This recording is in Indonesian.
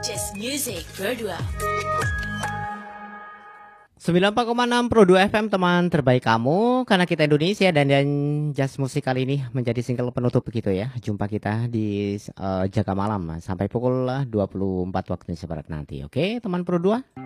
Just Music Pro 2. 94,6 Pro 2 FM, teman terbaik kamu, karena kita Indonesia, dan Just Musik kali ini menjadi single penutup begitu ya. Jumpa kita di Jaga Malam sampai pukul 24 waktu Indonesia Barat nanti. Oke, teman Pro 2.